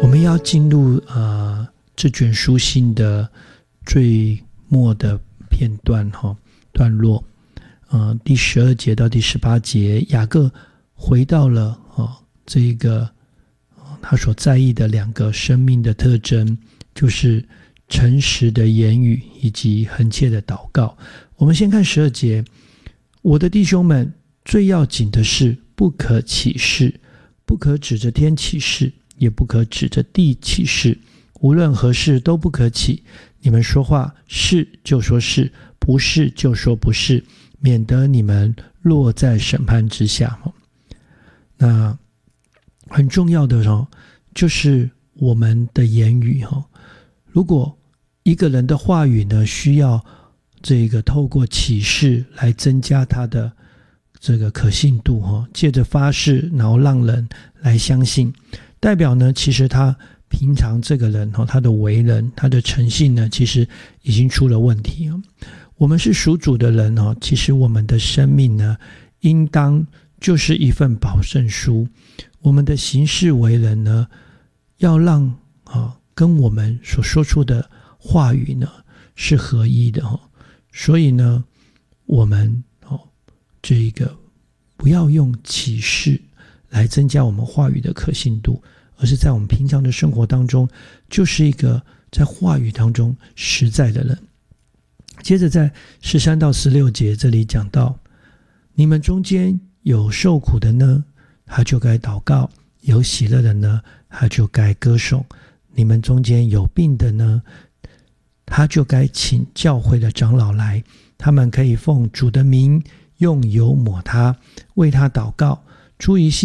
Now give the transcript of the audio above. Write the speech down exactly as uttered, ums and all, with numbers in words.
我们要进入呃这卷书信的最末的片段哈、哦、段落，呃第十二节到第十八节，雅各回到了哦这一个、哦、他所在意的两个生命的特征，就是诚实的言语以及恒切的祷告。我们先看十二节，我的弟兄们，最要紧的是不可起誓，不可指着天起誓，也不可指着地起誓，无论何事都不可起。你们说话是就说是，不是就说不是，免得你们落在审判之下。那很重要的哦，就是我们的言语哦。如果一个人的话语呢，需要这个透过启示来增加他的这个可信度哦，借着发誓，然后让人来相信，代表呢，其实他平常这个人他的为人，他的诚信呢，其实已经出了问题。我们是属主的人，其实我们的生命呢，应当就是一份保证书。我们的行事为人呢，要让跟我们所说出的话语呢是合一的。所以呢，我们这个不要用启示来增加我们话语的可信度，而是在我们平常的生活当中，就是一个在话语当中实在的人。接着在十三到十六节这里讲到，你们中间有受苦的呢，他就该祷告；有喜乐的呢，他就该歌颂；你们中间有病的呢，他就该请教会的长老来，他们可以奉主的名用油抹他，为他祷告。出于信